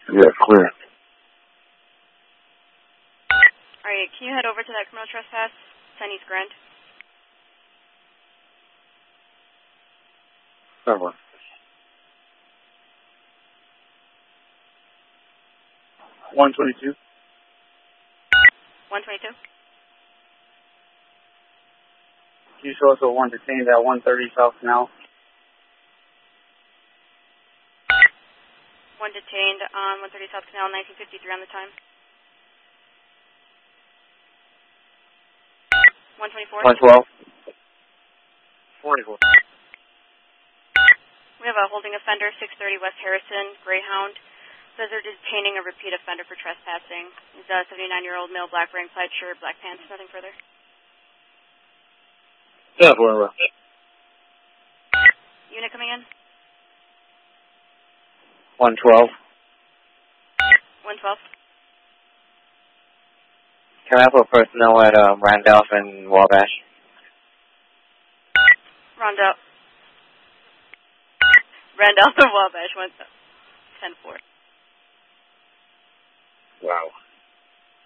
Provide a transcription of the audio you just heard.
Yeah, clear. All right, can you head over to that criminal trespass, 10 East Grand? Somewhere. 122. 122? You show us a one detained at 130 South Canal. One detained on 130 South Canal, 1953 on the time. 124? 112. 44. We have a holding offender, 630 West Harrison, Greyhound. Says they're detaining a repeat offender for trespassing. He's a 79-year-old male, black wearing plaid shirt, black pants, nothing further. Yeah, whatever. Unit coming in? 112. 112. Can I have a personnel at Randolph and Wabash? Randolph and Wabash, 10-4. Wow.